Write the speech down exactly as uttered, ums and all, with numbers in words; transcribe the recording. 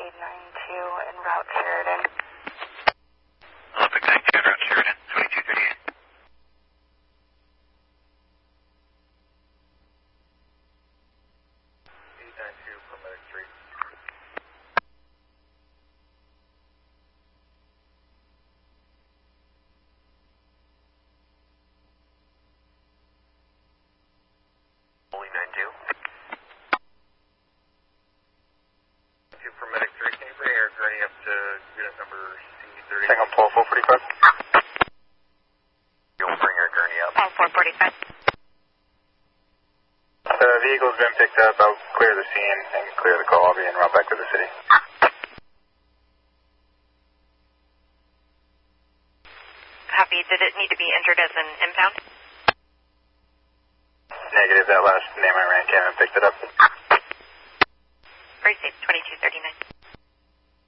eight nine two en route Sheridan. Olympic nine two en route Sheridan, twenty-two thirty-eight. eight nine two for medic three. Only nine two. two for medic three, can you bring air gurney up to unit number C thirty? Second pole, four forty-five. You'll bring air gurney up. Oh, four forty-five. The vehicle's been picked up. I'll clear the scene and clear the call. I'll be en route back to the city. Copy. Did it need to be entered as an impound? Negative. That last name I ran came and picked it up.